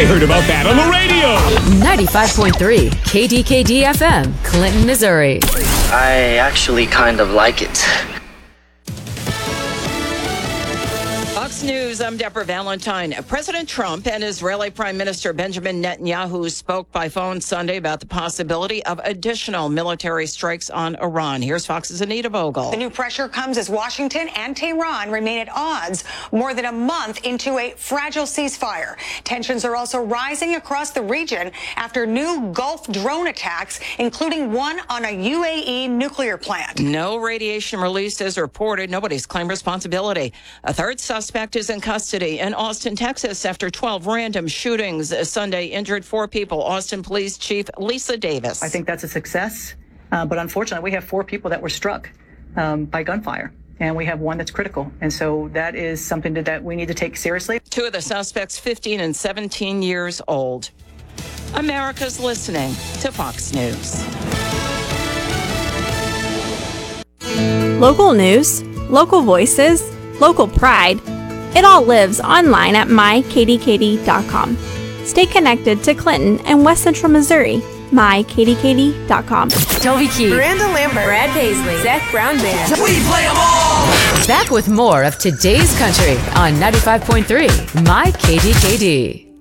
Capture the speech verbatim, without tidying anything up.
I heard about that on the radio. ninety-five point three K D K D F M, Clinton, Missouri. I actually kind of like it. Fox News, I'm Deborah Valentine. President Trump and Israeli Prime Minister Benjamin Netanyahu spoke by phone Sunday about the possibility of additional military strikes on Iran. Here's Fox's Anita Vogel. The new pressure comes as Washington and Tehran remain at odds more than a month into a fragile ceasefire. Tensions are also rising across the region after new Gulf drone attacks, including one on a U A E nuclear plant. No radiation released as reported. Nobody's claimed responsibility. A third suspect is in custody in Austin, Texas, after twelve random shootings Sunday injured four people. Austin Police Chief Lisa Davis. I think that's a success, uh, but unfortunately, we have four people that were struck um, by gunfire, and we have one that's critical, and so that is something that, that we need to take seriously. Two of the suspects, fifteen and seventeen years old. America's listening to Fox News. Local news, local voices, local pride. It all lives online at my k d k d dot com. Stay connected to Clinton and West Central Missouri. my k d k d dot com. Toby Keith, Miranda Lambert, Brad Paisley, Zach Brown Band. We play them all. Back with more of today's country on ninety-five point three My K D K D.